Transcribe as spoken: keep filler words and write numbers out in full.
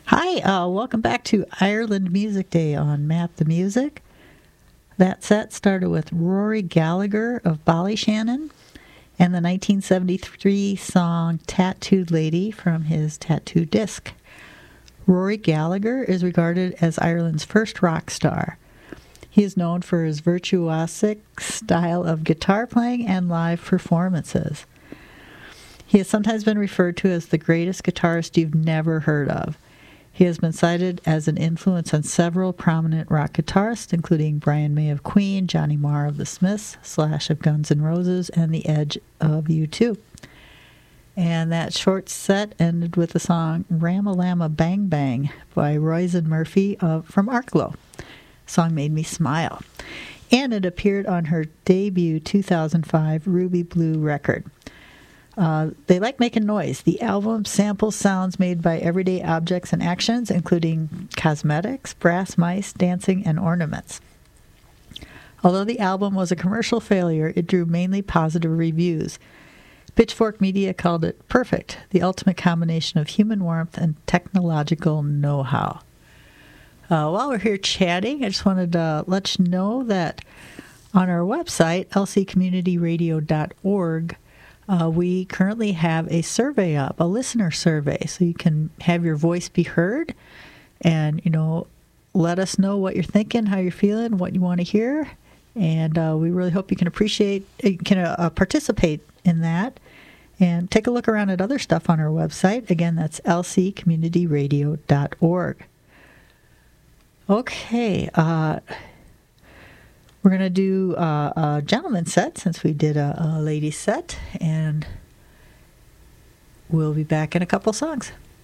Hi, uh, welcome back to Ireland Music Day on Map the Music. That set started with Rory Gallagher of Ballyshannon and the nineteen seventy-three song Tattooed Lady from his Tattoo disc. Rory Gallagher is regarded as Ireland's first rock star. He is known for his virtuosic style of guitar playing and live performances. He has sometimes been referred to as the greatest guitarist you've never heard of. He has been cited as an influence on several prominent rock guitarists, including Brian May of Queen, Johnny Marr of the Smiths, Slash of Guns N' Roses, and The Edge of U two. And that short set ended with the song Ram-A-Llama Bang Bang by Roisin Murphy of, from Arklow. The song made me smile. And it appeared on her debut two thousand five Ruby Blue record. Uh, they like making noise. The album samples sounds made by everyday objects and actions, including cosmetics, brass mice, dancing, and ornaments. Although the album was a commercial failure, it drew mainly positive reviews. Pitchfork Media called it perfect, the ultimate combination of human warmth and technological know-how. Uh, while we're here chatting, I just wanted to let you know that on our website, l c community radio dot org, Uh, we currently have a survey up, a listener survey, so you can have your voice be heard and, you know, let us know what you're thinking, how you're feeling, what you want to hear. And uh, we really hope you can appreciate, can uh, participate in that. And take a look around at other stuff on our website. Again, that's l c community radio dot org. Okay, uh... We're going to do uh, a gentleman's set since we did a, a ladies' set, and we'll be back in a couple songs.